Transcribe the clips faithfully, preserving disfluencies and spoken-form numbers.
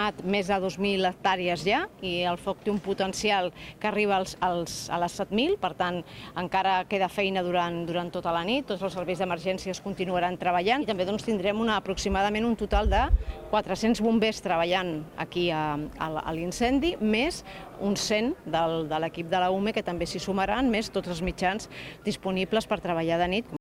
cremat més de dos mil hectàrees ja i el foc té un potencial que arriba als, als, a les set mil, per tant encara queda feina durant, durant tota la nit, tots els serveis d'emergències continuaran treballant i també doncs, tindrem una, aproximadament un total de quatre-cents bombers treballant aquí a, a, a l'incendi, més uns cent del, de l'equip de la U M E que també s'hi sumaran, més tots els mitjans disponibles per treballar de nit.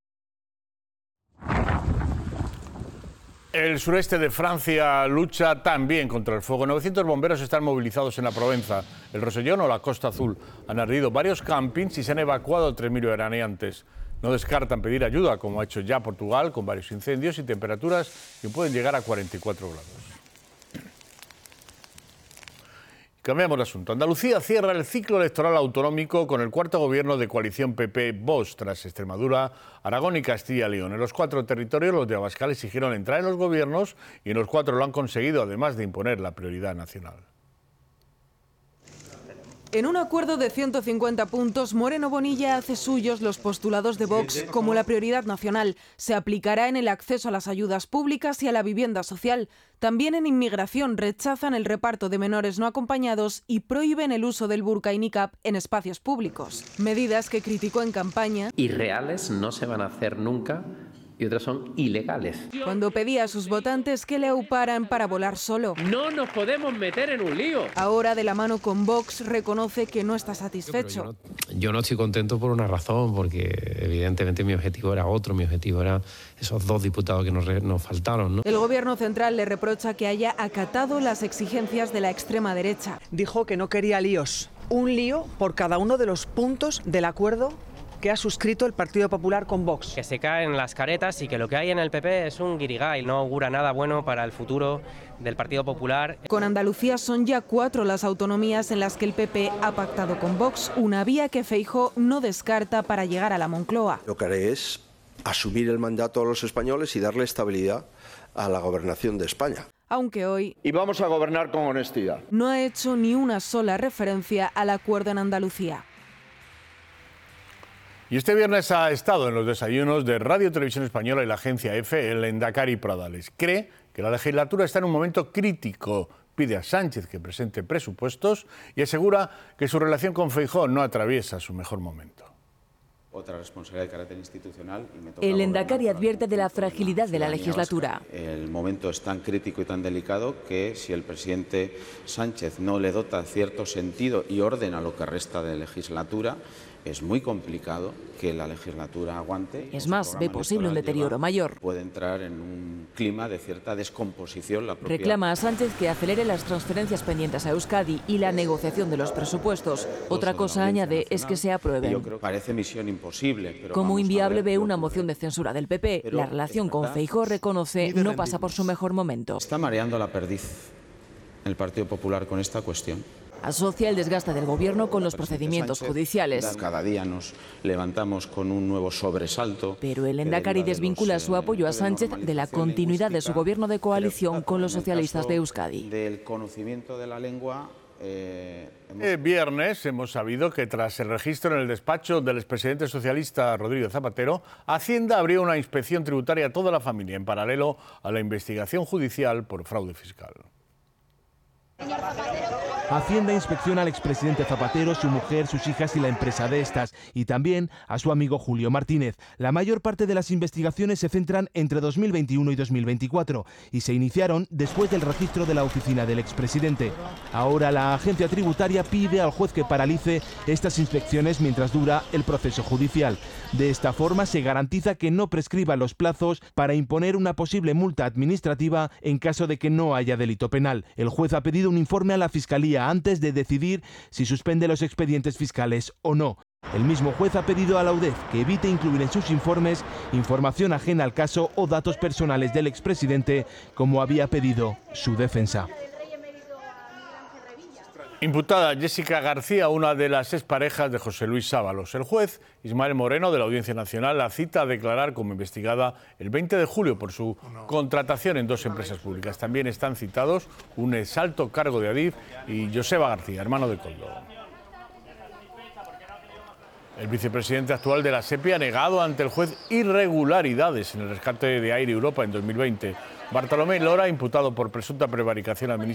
El sureste de Francia lucha también contra el fuego. novecientos bomberos están movilizados en la Provenza, el Rosellón o la Costa Azul. Han ardido varios campings y se han evacuado tres mil veraneantes. No descartan pedir ayuda, como ha hecho ya Portugal, con varios incendios y temperaturas que pueden llegar a cuarenta y cuatro grados. Cambiamos de asunto. Andalucía cierra el ciclo electoral autonómico con el cuarto gobierno de coalición P P-Vox, tras Extremadura, Aragón y Castilla y León. En los cuatro territorios, los de Abascal exigieron entrar en los gobiernos y en los cuatro lo han conseguido, además de imponer la prioridad nacional. En un acuerdo de ciento cincuenta puntos, Moreno Bonilla hace suyos los postulados de Vox como la prioridad nacional. Se aplicará en el acceso a las ayudas públicas y a la vivienda social. También en inmigración rechazan el reparto de menores no acompañados y prohíben el uso del burka y niqab en espacios públicos. Medidas que criticó en campaña. Irreales no se van a hacer nunca y otras son ilegales. Cuando pedía a sus votantes que le auparan para volar solo. No nos podemos meter en un lío. Ahora, de la mano con Vox, reconoce que no está satisfecho. Yo no, yo no estoy contento por una razón, porque evidentemente mi objetivo era otro, mi objetivo era esos dos diputados que nos, nos faltaron, ¿no? El gobierno central le reprocha que haya acatado las exigencias de la extrema derecha. Dijo que no quería líos, un lío por cada uno de los puntos del acuerdo que ha suscrito el Partido Popular con Vox. Que se caen las caretas y que lo que hay en el P P es un guirigay, no augura nada bueno para el futuro del Partido Popular. Con Andalucía son ya cuatro las autonomías en las que el P P ha pactado con Vox, una vía que Feijóo no descarta para llegar a la Moncloa. Lo que haré es asumir el mandato a los españoles y darle estabilidad a la gobernación de España. Aunque hoy... Y vamos a gobernar con honestidad. No ha hecho ni una sola referencia al acuerdo en Andalucía. Y este viernes ha estado en los desayunos de Radio Televisión Española y la agencia EFE el Lehendakari Pradales. Cree que la legislatura está en un momento crítico. Pide a Sánchez que presente presupuestos y asegura que su relación con Feijóo no atraviesa su mejor momento. Otra responsabilidad de carácter institucional. Y me toca el Lehendakari advierte de la fragilidad de la legislatura. El momento es tan crítico y tan delicado que si el presidente Sánchez no le dota cierto sentido y orden a lo que resta de legislatura, es muy complicado que la legislatura aguante. Es más, ve posible un deterioro mayor. Puede entrar en un clima de cierta descomposición. La propia... Reclama a Sánchez que acelere las transferencias pendientes a Euskadi y la negociación de los presupuestos. Otra cosa, añade, es que se aprueben. Yo creo que parece misión imposible. Pero Como inviable ve una ocurre. moción de censura del P P. La relación con Feijóo, reconoce, no pasa por su mejor momento. Está mareando la perdiz el Partido Popular con esta cuestión. Asocia el desgaste del gobierno con los procedimientos judiciales. Cada día nos levantamos con un nuevo sobresalto. Pero el Lehendakari desvincula su apoyo a Sánchez de la continuidad de su gobierno de coalición con los socialistas de Euskadi. Del conocimiento de la lengua. Eh, hemos... El viernes hemos sabido que tras el registro en el despacho del expresidente socialista Rodríguez Zapatero, Hacienda abrió una inspección tributaria a toda la familia en paralelo a la investigación judicial por fraude fiscal. Señor Zapatero. Hacienda inspecciona al expresidente Zapatero, su mujer, sus hijas y la empresa de estas, y también a su amigo Julio Martínez. La mayor parte de las investigaciones se centran entre dos mil veintiuno y dos mil veinticuatro y se iniciaron después del registro de la oficina del expresidente. Ahora la agencia tributaria pide al juez que paralice estas inspecciones mientras dura el proceso judicial. De esta forma se garantiza que no prescriban los plazos para imponer una posible multa administrativa en caso de que no haya delito penal. El juez ha pedido un informe a la Fiscalía antes de decidir si suspende los expedientes fiscales o no. El mismo juez ha pedido a la U D E F que evite incluir en sus informes información ajena al caso o datos personales del expresidente, como había pedido su defensa. Imputada Jessica García, una de las exparejas de José Luis Sábalos. El juez Ismael Moreno, de la Audiencia Nacional, la cita a declarar como investigada el veinte de julio por su contratación en dos empresas públicas. También están citados un exalto cargo de Adif y Joseba García, hermano de Koldo. El vicepresidente actual de la SEPI ha negado ante el juez irregularidades en el rescate de Air Europa en dos mil veinte. Bartolomé Lora, imputado por presunta prevaricación administrativa,